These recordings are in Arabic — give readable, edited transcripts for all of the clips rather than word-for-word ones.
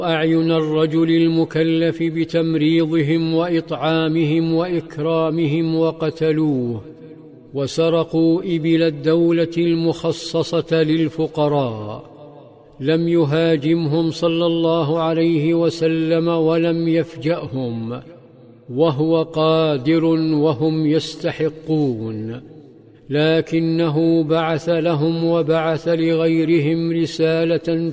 أعين الرجل المكلف بتمريضهم وإطعامهم وإكرامهم وقتلوه، وسرقوا إبل الدولة المخصصة للفقراء. لم يهاجمهم صلى الله عليه وسلم ولم يفجأهم، وهو قادر وهم يستحقون، لكنه بعث لهم وبعث لغيرهم رسالة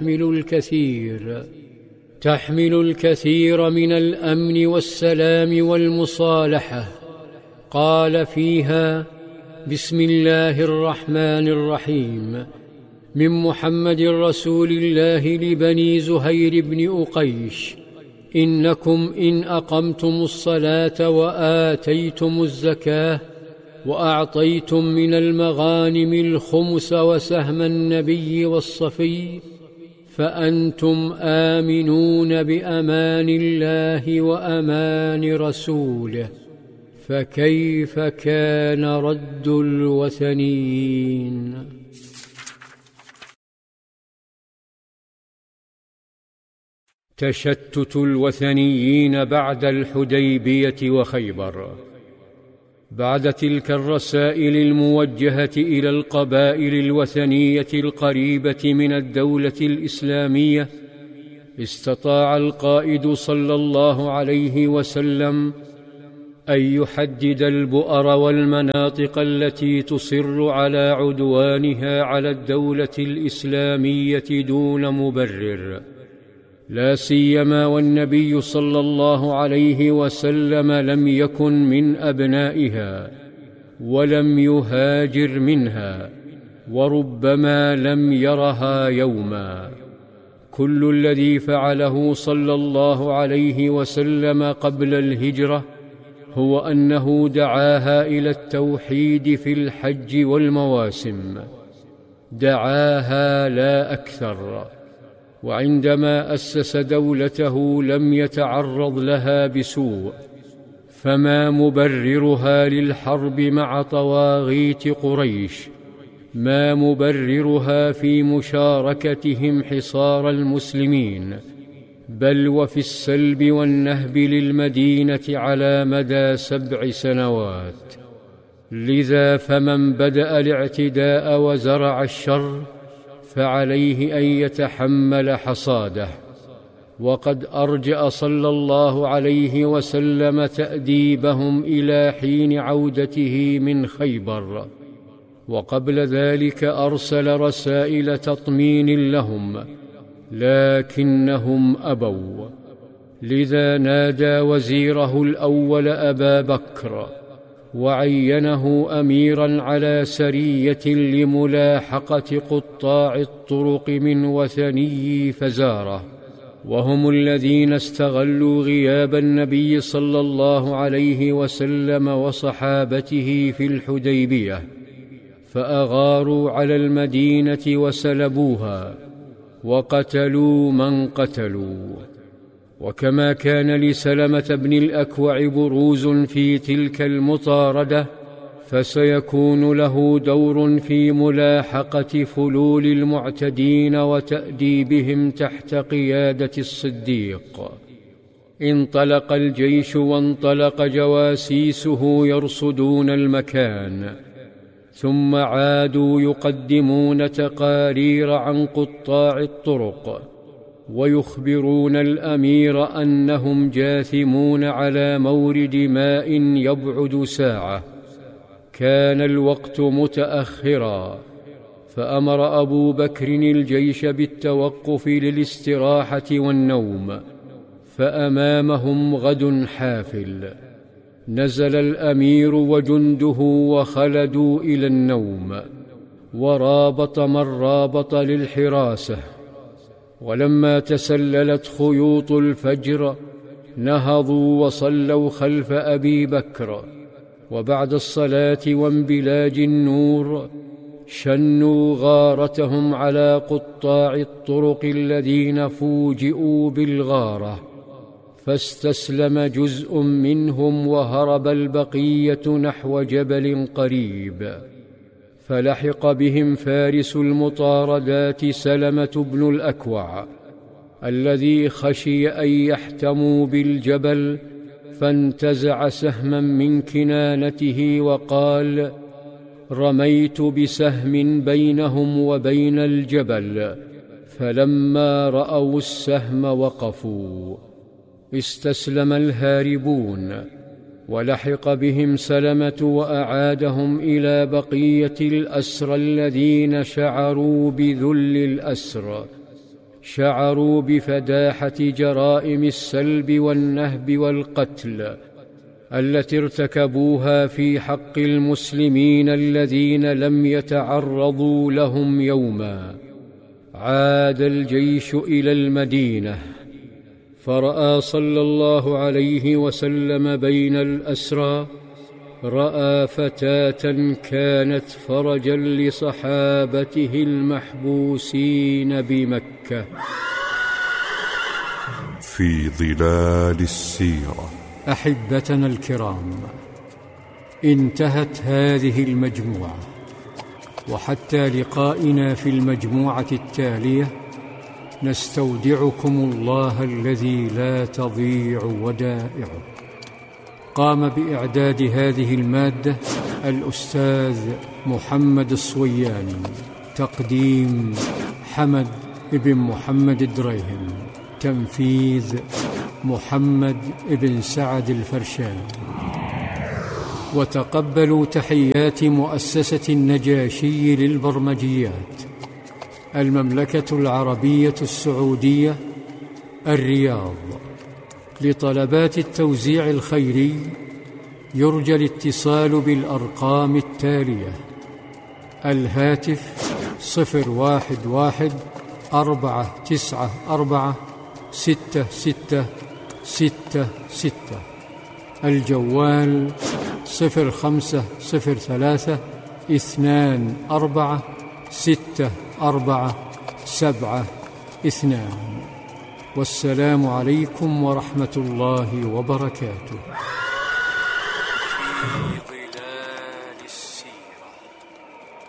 تحمل الكثير من الأمن والسلام والمصالحة. قال فيها: بسم الله الرحمن الرحيم، من محمد رسول الله لبني زهير بن أقيش: إنكم إن أقمتم الصلاة وآتيتم الزكاة وأعطيتم من المغانم الخمس وسهم النبي والصفي فأنتم آمنون بأمان الله وأمان رسوله، فكيف كان رد الوثنيين؟ تشتت الوثنيين بعد الحديبية وخيبر. بعد تلك الرسائل الموجهة إلى القبائل الوثنية القريبة من الدولة الإسلامية، استطاع القائد صلى الله عليه وسلم أن يحدد البؤر والمناطق التي تصر على عدوانها على الدولة الإسلامية دون مبرر، لا سيما والنبي صلى الله عليه وسلم لم يكن من أبنائها ولم يهاجر منها، وربما لم يرها يوما. كل الذي فعله صلى الله عليه وسلم قبل الهجرة هو أنه دعاها إلى التوحيد في الحج والمواسم، دعاها لا أكثر. وعندما أسس دولته لم يتعرض لها بسوء، فما مبررها للحرب مع طواغيت قريش؟ ما مبررها في مشاركتهم حصار المسلمين، بل وفي السلب والنهب للمدينة على مدى 7 سنوات؟ لذا فمن بدأ الاعتداء وزرع الشر فعليه أن يتحمل حصاده. وقد أرجأ صلى الله عليه وسلم تأديبهم إلى حين عودته من خيبر، وقبل ذلك أرسل رسائل تطمين لهم، لكنهم أبوا. لذا نادى وزيره الأول أبا بكر وعينه أميراً على سرية لملاحقة قطاع الطرق من وثني فزارة، وهم الذين استغلوا غياب النبي صلى الله عليه وسلم وصحابته في الحديبية، فأغاروا على المدينة وسلبوها وقتلوا من قتلوا. وكما كان لسلمة بن الأكوع بروز في تلك المطاردة، فسيكون له دور في ملاحقة فلول المعتدين وتأديبهم تحت قيادة الصديق. انطلق الجيش وانطلق جواسيسه يرصدون المكان، ثم عادوا يقدمون تقارير عن قطاع الطرق ويخبرون الأمير أنهم جاثمون على مورد ماء يبعد ساعة. كان الوقت متأخرا، فأمر أبو بكر الجيش بالتوقف للاستراحة والنوم، فأمامهم غد حافل. نزل الأمير وجنده وخلدوا إلى النوم، ورابط من رابط للحراسة. ولما تسللت خيوط الفجر نهضوا وصلوا خلف أبي بكر، وبعد الصلاة وانبلاج النور شنوا غارتهم على قطاع الطرق الذين فوجئوا بالغارة، فاستسلم جزء منهم وهرب البقية نحو جبل قريب. فلحق بهم فارس المطاردات سلمة بن الأكوع الذي خشي أن يحتموا بالجبل، فانتزع سهما من كنانته وقال: رميت بسهم بينهم وبين الجبل، فلما رأوا السهم وقفوا. استسلم الهاربون، ولحق بهم سلمة وأعادهم إلى بقية الأسرى الذين شعروا بذل الأسر، شعروا بفداحة جرائم السلب والنهب والقتل التي ارتكبوها في حق المسلمين الذين لم يتعرضوا لهم يوما. عاد الجيش إلى المدينة، فرأى صلى الله عليه وسلم بين الأسرى، رأى فتاة كانت فرجا لصحابته المحبوسين بمكة. في ظلال السيرة. أحبتنا الكرام، انتهت هذه المجموعة، وحتى لقائنا في المجموعة التالية نستودعكم الله الذي لا تضيع ودائعه. قام بإعداد هذه المادة الأستاذ محمد الصوياني، تقديم حمد بن محمد الدريهم، تنفيذ محمد بن سعد الفرشان. وتقبلوا تحيات مؤسسة النجاشي للبرمجيات، المملكة العربية السعودية، الرياض. لطلبات التوزيع الخيري يرجى الاتصال بالأرقام التالية: الهاتف 011-494-6666، الجوال 0503-246472. والسلام عليكم ورحمة الله وبركاته.